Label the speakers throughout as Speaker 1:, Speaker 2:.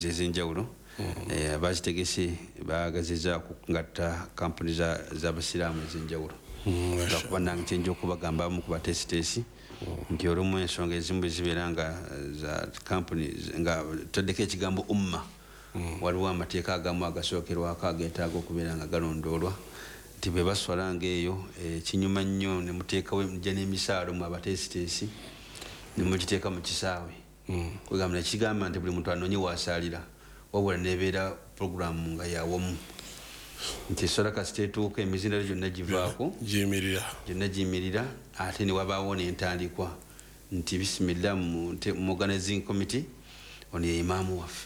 Speaker 1: ezenjawulo bazitegese bagazizza kugatta kampuni z'abasiraamu ezenjawulo lwakuba nange kyenja okubagamba abamu ku batesitesi nti olumu ensonga ezimu zibeera nga za kampuni nga toddeko ekigambo umma waliwo amateeka agamu agasookerwako ageetaaga okubeera nga galondoolwa nti bwe baswala ngaeyo kinyuma nnyo ne muteekawo mujja n'emisaalo mu abatesitesi ne mugiteeka mu kisaawe kwegamba nekigamba nti buli muntu anoonye waasaalira wabula nebeera puroguramu nga yawamu nti esola kasita etuuka emizindalo gyonna givaako gyonna giyimirira ate ne wabaawo n'entandikwa nti bisimillah mu organizing committee ono ye imaamu waffe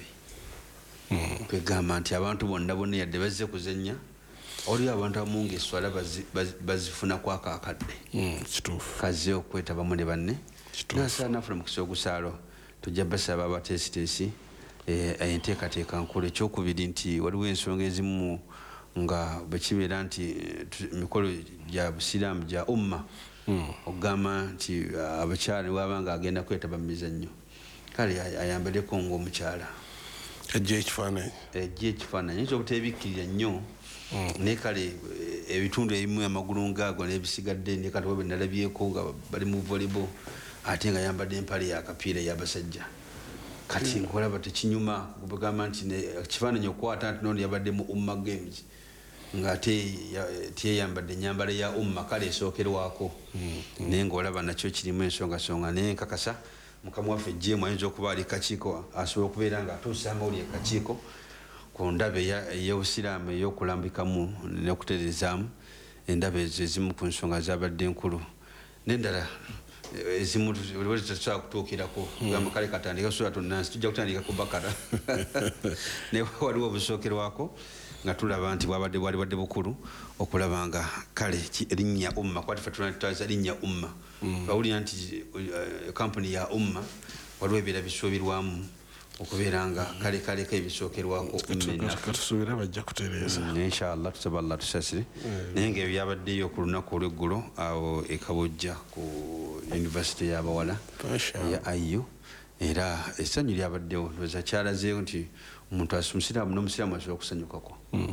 Speaker 1: kwegamba nti abantu bonna yadde bazze kuzannya oliyo abantu abamu ngaeswala bazifuna kwako akadde kazze okwetabamu ne banne nasaala nafuna mukisa ogusaalo tujja basaba abatesitesi enteekateeka nkulu ekyokubiri nti waliwo ensonga ezimu nga bwekibeera nti emikolo gya busiraamu gya umma okugamba nti abakyala waba nga agenda kwetaba mu mizannyo kale ayambaleko ng'omukyala
Speaker 2: ejja ekifaananyi ayinza obuteebikkirira nnyo naye kale ebitundu ebimu amagulu ngaago n'ebisigadde ne kati bwe nalabyeko nga bali mu volleyball ate nga yambadde empale yakapiira ey'abasajja kati nkolaba tekinyuma kugamba nti kifaananyi okukwata nti nono yabadde mu umma games ng'ate tiyeyambadde ennyambala ya umma kale esookerwako naye ng'olaba nakyo kirimu ensongasonga naye nkakasa mukama waffe ejjeemu ayinza okuba ali kakiiko asobola okubeera ng'atuusa amawulire kakiiko ku ndaba ey'obusiraamu ey'okulambikamu n'okutereezaamu endaba ezo ezimu ku nsonga zabadde nkulu n'endala ezimu tetusobola kutuukirako gamba kale katandika suratu Naasi tujja kutandika ku Bakara naye waliwo obusookerwako nga tulaba nti bwalibadde bukulu okulaba nga kale erinnya umma kwati ffe tunatutaza linnya umma bawulira nti kampuni ya umma waliwo ebiera bisuubirwamu okubeera nga kaleko ebisookerwako katusuubira bajja kutereeza
Speaker 1: inshallah tusaba Allah tusasire naye nga ebyabaddeyo ku lunaku olw'eggulo awo ekabujja ku yunivasite y'abawala ya ayo era essanyu lyabaddewo ndowooza kyalazeewo nti omuntu omusiraamu n'omusiraamu asobola okusanyukako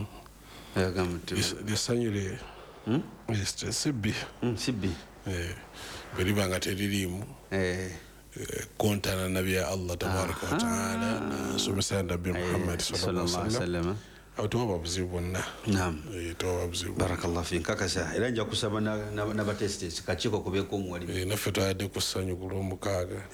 Speaker 2: essanyu sibbi bwe liba nga teririimu kontana nabya Allah tabaraka wa taala nasomesa nabbi Muhammad sallallahu alaihi wasallam awtuwa buzibu bonna tuwa buzibu
Speaker 1: barakallahu fi nkakasa era nja kusaba n'abatesitesi kakiiko kubeeko omuwalimu
Speaker 2: naffe twayadde ku ssanyu ku lw'omukaaga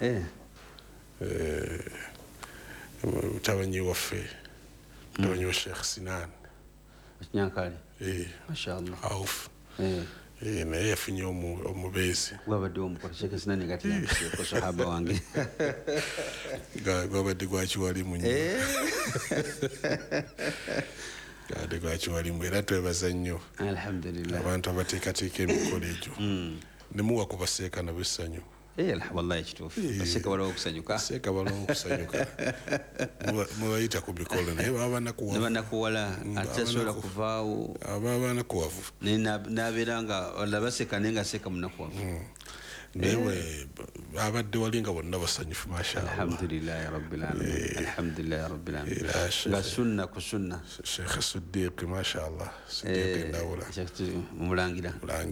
Speaker 2: mutabanyi waffe mutabanyi wa Sheikh Sinan
Speaker 1: Nyankali mashallah
Speaker 2: auf naye yafunye omubeezi
Speaker 1: gwabadde omukola Sheikh Sinan ngati yamuseeko sahaba wange
Speaker 2: gwabadde gwakiwalimu nnyo gwabadde gwakiwalimu era twebaza nnyo
Speaker 1: alhamdulillah
Speaker 2: abantu abateekateeka emikolo egyo nemuwa ku baseeka nabo essanyu
Speaker 1: wallahi kituufu baseeka balawo okusanyuka
Speaker 2: mubayita ku mikolo naye
Speaker 1: babanakuwala ate asobola kuvaawo
Speaker 2: ababanakuwavu
Speaker 1: nabeera nga baseka naye nga seeka munakuwavu
Speaker 2: naye abadde wali nga bonna basanyufu mashallah
Speaker 1: alhamdulillahi rabbil alamin nga sunna ku sunna
Speaker 2: Sheikh Siddiq mashallah Siddiq Ndawula
Speaker 1: mulangira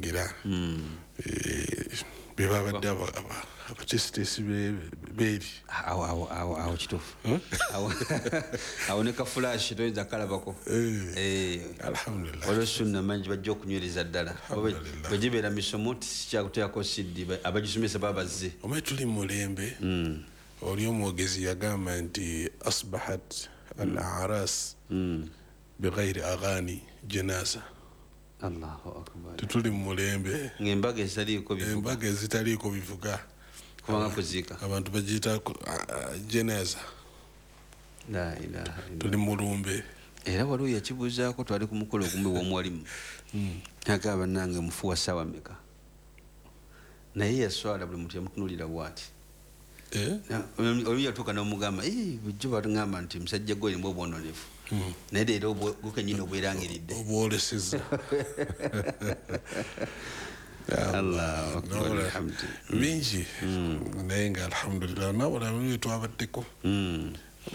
Speaker 2: bebabadde abatesitesi beeri
Speaker 1: awo kituufu awo ne kafulashi toyinza kalabako
Speaker 2: alhamdulillah
Speaker 1: olwo sunna mangi bajja okunywereza ddala bwe gibeera misomo tikyakuteekako siddi abagisomesa baba bazze
Speaker 2: omaye tuli mulembe oli omwogezi yagamba nti asbahat al aras bighairi aghani janaza
Speaker 1: Allahu akbar
Speaker 2: tutuli mulembe
Speaker 1: ng'embaga
Speaker 2: ezitaliiko bivuga
Speaker 1: kubanga kuziika
Speaker 2: abantu bagiyita janaza
Speaker 1: la ilaha
Speaker 2: tuli mulumbe
Speaker 1: era waliwo yakibuuzaako twali ku mukolo ogumu w'omuwalimu agamba nange mufuwa ssaawa meka naye yaswala buli muntu yamutunulira bw'ati oli yatuuka n'omugamba bujjo batugamba nti musajja gwe olimu obwononefu naye leero gukenyini obwerangiridde
Speaker 2: obwoleseza
Speaker 1: Allahu akbar
Speaker 2: bingi naye nga alhamdulillah nabulamu bye twabaddeko